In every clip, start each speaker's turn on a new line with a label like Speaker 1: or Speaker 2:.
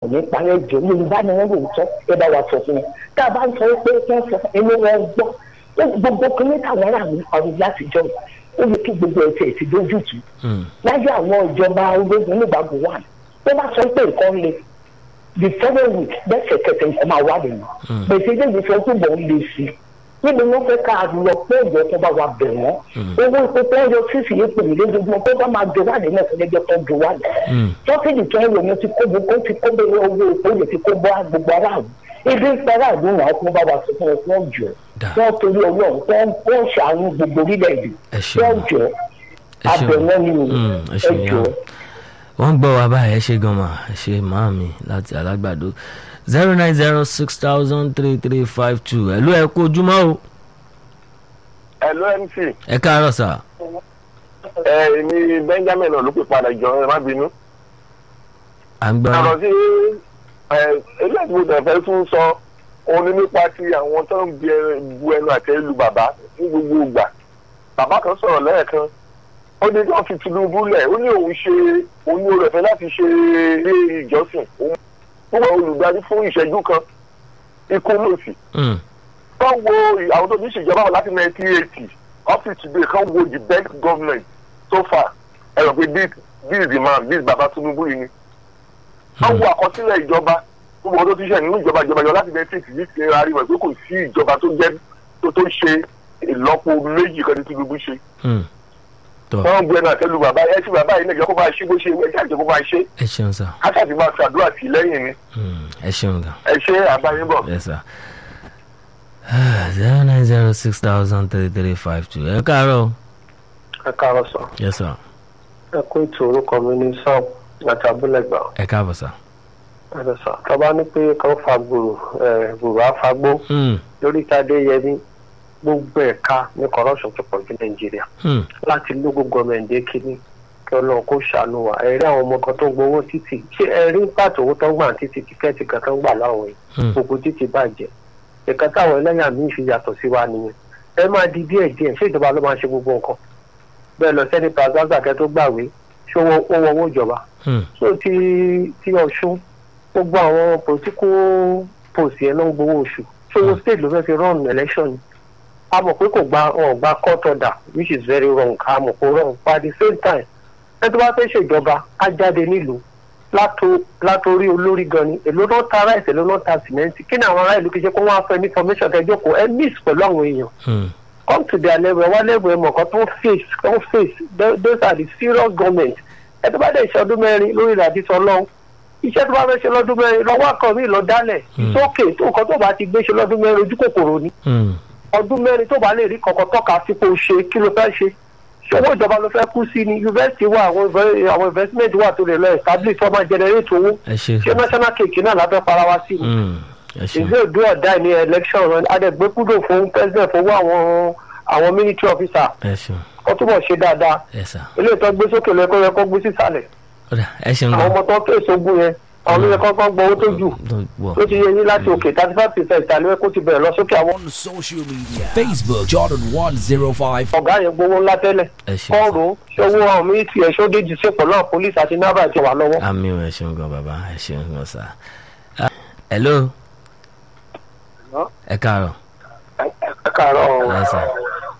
Speaker 1: ní parẹ́ jù Yorùbá ni wọ́n lò ń sọ ẹ bá wa sọ fún wọn tá a bá ń sọ pé kí wọ́n sọ fún ẹni wọn gbọ́ gbogbo kìnìún táwọn ará mi ọ̀rọ̀ láti jọ ó yẹ kí gbogbo ẹ̀sẹ̀ ti dójú tù láyé àwọn ìjọba ológun nígbà buwa tó bá sọ pé nǹkan le the following week bẹ́sẹ̀ kẹtẹ nǹkan máa wà nínú gbèsè ilé ìfẹ́ tó bọ̀ ń le sí i níbi wọn fẹ́ ká lọ pé ìjọ tó bá wa bẹ̀ wọ́n owó epo tó ń yọ sísì yìí pè mí lójoojúmọ́ tó bá máa jọ wà nínú ẹ̀sìn lẹ́jọ́ tó ń jọ wà nínú tọ́sídìí tó ń rò ní ti kó gbogbo ti kó bẹ́ẹ̀ owó epo yẹ ti kó bọ́ gbogbo aráàlú ibi ìpẹ́rẹ́ àdúrà ọkùnrin bá wa sọ fún ẹ fún ọjọ́ wọ́n torí ọlọ́run wọ́n ṣàánú gbogbo orílẹ̀-èdè wọ́n jọ abẹ̀wọ́n ni ẹjọ́.
Speaker 2: wọ́n gbọ́ wa báyìí ẹ ṣe gan-an ẹ ṣe màámi láti Alágbàdo 090603352 ẹ̀lú ẹ kú ojúmọ́ o.
Speaker 3: ẹ̀lú MC.
Speaker 2: ẹ káàárọ̀ sà.
Speaker 3: èmi Benjamin olùpẹ̀ padà jọ ẹ má bínú.
Speaker 2: à ń gbọ́.
Speaker 3: ọ̀rọ̀ sí eléyìí fẹ́ tún sọ òun ni nípa ti àwọn tó ń bu ẹnu àtẹ́ lu bàbá ní gbogbo ìgbà. bàbá kan sọ̀rọ̀ lẹ́ẹ̀kan ó ní kí wọ́n fi Tinubu lẹ̀ ó ní òun ní oore ọ̀fẹ́ láti ṣe ilé ìjọsìn òun fún olùdarí fún ìṣẹ́jú kan ikú lòsì. kán wo àwọn tó ti ṣèjọba wọn láti 1980 up to today kán wo the best government so far ẹ̀rọ pé this is the man this baba Tinubu yìí ni. kán wo àkọsílẹ̀ ìjọba gbogbo ọdún tó ṣe nínú ìjọba yọ láti 1980 ní ti rárí wọn pé kò sí ìjọba tó jẹ́ tó ṣe ìlọ́po méjì kan ní Tinubu ṣe. wọ́n gbé náà tẹ́lu bàbá ẹ tí bàbá yìí lè jẹ́ kó máa ṣe bó ṣe ẹ jáde kó máa ṣe.
Speaker 2: ẹ ṣeun sà.
Speaker 3: káṣáàtì máa ṣàdúrà sí lẹ́yìn ni.
Speaker 2: ẹ ṣeun gan.
Speaker 3: ẹ ṣe àbáyébọ̀.
Speaker 2: Yes sir. 090603352 ẹ káàárọ̀.
Speaker 4: ẹ káàárọ̀ sọ.
Speaker 2: Yes sir.
Speaker 4: ẹ kó ètò orúkọ mi ní sam láti abúlẹ̀gbà.
Speaker 2: ẹ káàbọ̀ sà.
Speaker 4: ẹ lọ sọ tọ́ba ní pé kàn fa gbòòrò àfagbó lórí tadé yẹmí gbogbo ẹ̀ka ní corruption tó pọ̀ jù Nàìjíríà láti local government dé kíní kí Ọlọ́run kó ṣàánú wa ẹ̀rí àwọn ọmọ kan tó ń gbowó títì ṣé ẹ̀rí pàtó owó tó ń gbà títì tíkẹ́ẹ̀tì kan tó ń gbà láwọn yìí gbogbo títì bàjẹ́ ẹ̀ka táwọn ẹlẹ́yà míì fi yàtọ̀ sí wa nìyẹn ẹ máa di díẹ̀ díẹ̀ ṣé ìjọba ló máa ṣe gbogbo nǹkan bẹ́ẹ̀ lọ sẹ́ni pàṣẹ kẹ́ tó gbàwé ṣé owó ìjọba so ti Ọ̀ṣun gbogbo àwọn political post yẹn ló ń gbowó oṣù ṣé owó state ló fẹ́ fi run election a mọ̀ pé kò gba court order which is very wrong a mọ̀ pé wrong but at the same time ẹ tó bá fẹ́ ṣèjọba á jáde nílùú látòrí olórí gan ni èló náà ta rice èló náà ta sìmẹ́ǹtì kí ni àwọn ará ìlú kì í ṣe kó wọ́n á fẹ́ ní information kẹjọ kó ẹ mix pẹ̀lú àwọn èèyàn come to their level wá level ẹ mọ̀ kan tó ń face those are the serious government ẹ tó bá dẹ̀ ṣe ọdún mẹ́rin lórí ìlàdí sọ lọ́wọ́ iṣẹ́ tó bá fẹ́ ṣe lọ́dún mẹ́rin lọ́wọ́ àkànmí lọ dálẹ̀ sókè tó nǹkan tó bá ti gbé ṣe lọ́dún mẹ́rin ojú kòkòrò ni ọdún mẹ́rin tó bá lè rí kọ̀ọ̀kan tọ́ka sí pé o ṣe kí ló fẹ́ ṣe owó ìjọba ló fẹ́ kú sí ni yunifásitì wà àwọn investment wà tó lè lọ establish tó máa generate owó ṣé national cake náà lábẹ́ para wa sí ni ìṣe òdú ọ̀dà ní election adẹ̀gbẹ́kúdò fún president fowó àwọn military officer kó túbọ̀ ṣe dáadáa ilé ìtọ́ gbé sókè lẹ́kọ́ yẹ kó gbé sísàlẹ̀ àwọn ọmọ tó kéèso ogun yẹn àwọn olóyè kọ́kọ́ gbọ́ owó tó jù ló ti yẹ yín láti òkè 35% ìtàlẹ́ kó ti bẹ̀rẹ̀ lọ sókè àwọn.
Speaker 5: On social media Facebook Jordan 105.
Speaker 4: ọ̀gá yẹn gbowó ńlá tẹ́lẹ̀ kọ́ọ̀rù ṣọwọ́ àwọn mílítì ẹ̀ṣọ́ déjì sépò náà pólísì àti náírà ti wà lọ́wọ́.
Speaker 2: àmì ò ẹ ṣeun gan bàbá ẹ ṣeun gan sá. hello. ẹ káàárọ̀.
Speaker 4: ẹ káàárọ̀
Speaker 2: ẹ sà.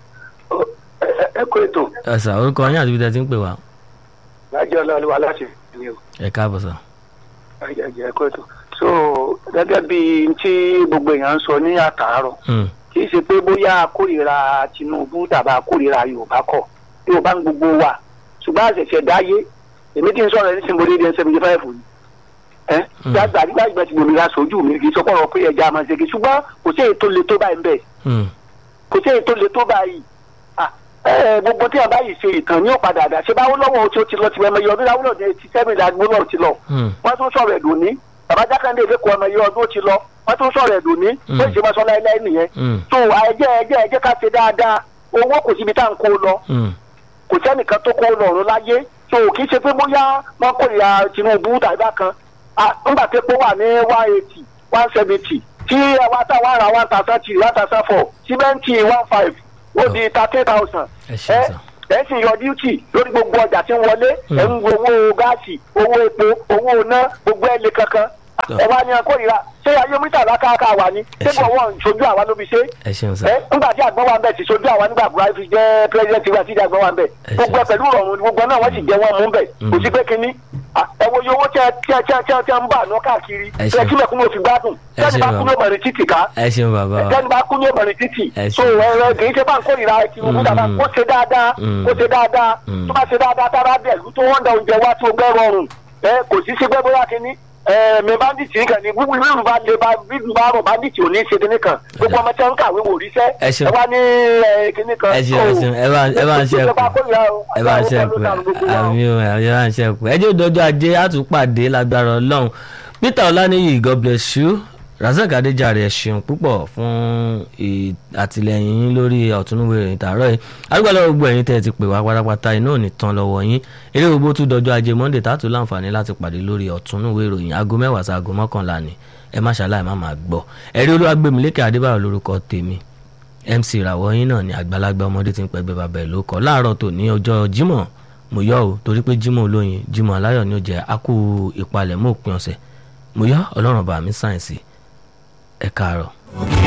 Speaker 4: ẹ kó ètò.
Speaker 2: ẹ sà orúkọ yín àti ibi tẹ́ ti ń pè wá.
Speaker 4: lájọ́ ọlọ́run wa láti fi o.
Speaker 2: ẹ káàbọ̀ sà.
Speaker 4: ẹ̀kọ́ ètò so gẹ́gẹ́ bí tí gbogbo èèyàn ń sọ ní àtàárọ̀ kì í ṣe pé bóyá kórìíra Tinubu tàbá kórìíra Yorùbá kọ́ Yorùbá ń gbogbo wa ṣùgbọ́n àṣẹ̀ṣẹ̀ dáyé èmi tí ń sọ̀rọ̀ ní sinmi rédíò 75 ni gbàgbà nígbà tí gbòmìnira sójú mi kì í sọ pọ̀rọ̀ pé ẹja máa ṣe kí ṣùgbọ́n kò sí èyí tó le tó báyìí ń bẹ̀ kò sí èyí tó le tó báyìí gbogbo tí a bá yìí ṣe ìtàn ní ọ̀padà àdá ṣe báwo lọ́wọ́ tí ó ti lọ ti wẹ́mọ yọ ọdún láwùlọ̀ ní ti sẹ́mi ìdádúgbò náà ti lọ wọ́n tún sọ̀rọ̀ ẹ̀dùn ní bàbá Jákàndé ìfẹ́kọ̀ ọmọ yọ ọdún ó ti lọ wọ́n tún sọ̀rọ̀ ẹ̀dùn ní ó sì máa sọ láéláé nìyẹn tó ẹjẹ́ ká ṣe dáadáa owó kò síbi tá à ń kó lọ kò sẹ́nìkan tó kó lọ ọ̀run láyé tó kì í ṣe pé bóyá wọ́n kórìíra Tinubu tàbí bákan nígbà tí epo wà ní 180 170 tí wọ́n ta wàrà 1003 1004 símẹ́ǹtì 15 ó di 30,000 ẹ sì yọ díútì lórí gbogbo ọjà tí ń wọlé ẹ ń wo owó gáàsì owó epo owó iná gbogbo ẹ lè kankan
Speaker 6: ẹ wá ní akórira ṣé ayé mítà lákàkà wà ní ṣé wọn ṣojú àwa ló fi ṣe.
Speaker 2: ẹ ṣeun sá.
Speaker 6: nígbà tí àgbọn wa ń bẹ ti ṣojú àwa nígbà Buhari fi jẹ president wa tí àgbọn wa ń bẹ gbogbo ẹ pẹ̀lú ìrọ̀rùn gbogbo náà wọ́n sì jẹ́ wọn mú bẹ̀ kò sí pé kínní ẹ wo iye owó tí ẹ ń bà ní káàkiri ẹ kí mẹ̀kún ló fi gbádùn tẹ́ni bá kú ní òmìnirin títì ká tẹ́ni bá kú ní òmìnirin títì so ẹ kì í ṣe bá ń kórìíra Tinubu dàbà kó ṣe dáadáa tó bá ṣe dáadáa tára bẹ̀ tó wọ́n da oúnjẹ wá tó gbẹ́ rọrùn kò sí ṣe gbẹ́ bóyá kínní mi bandits yìí kan ni wíwú bá lè bá wíwú bá rọ bandits ò ní ṣe kíní kan gbogbo ọmọ tí wọn ń kàwé wò ríṣẹ́ ẹ wá ní kíní kan.
Speaker 2: ẹ bá ń ṣe ẹkù àmì ò ẹ bá ń ṣe ẹkù ẹjẹ òdòdó ajé àtúpàdé lágbára Ọlọ́run. Peter Ọláníyì, God bless you. Razak Adéjàre, ẹ ṣeun púpọ̀ fún àtìlẹyìn yín lórí ọ̀túnúwé ìròyìn tààrọ̀ yìí. Àdúgbò lọ́wọ́ gbogbo ẹ̀yin tẹ́ ẹ ti pè wá pátápátá iná ò ní tán lọ́wọ́ yín. Eré gbogbo tún dọjọ́ ajé Monday tààtù láǹfààní láti pàdé lórí ọ̀túnúwé ìròyìn aago 10 sí aago 11 ni ẹ má ṣàlàyé má máa gbọ́. Ẹ̀rí Olúwagbèmílékè Adébáyọ̀ lórúkọ tèmi. MC ìràwọ̀ yín náà ni àgbàlagbà ọmọdé ti ń pẹgbẹ́ bàbá ẹ̀ ló kọ́ láàárọ̀ tó ní ọjọ́ Jímọ̀ mo yọ̀ o torí pé Jímọ̀ olóyin Jímọ̀ aláyọ̀ ni ó jẹ́ akú ìpalẹ̀mọ́ òpin ọ̀sẹ̀ mo yọ̀ Ọlọ́run bá mi sáyẹ̀nsì ẹ káàárọ̀.